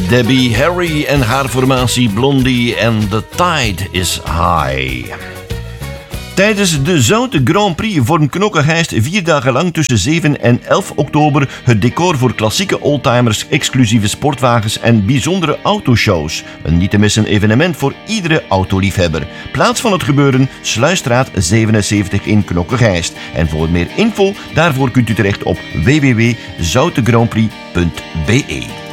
Debbie Harry en haar formatie Blondie en The Tide is High. Tijdens de Zoute Grand Prix vormt Knokke-Heist 4 dagen lang tussen 7 en 11 oktober het decor voor klassieke oldtimers, exclusieve sportwagens en bijzondere autoshows. Een niet te missen evenement voor iedere autoliefhebber. Plaats van het gebeuren, Sluisstraat 77 in Knokke-Heist. En voor meer info, daarvoor kunt u terecht op www.zoutegrandprix.be.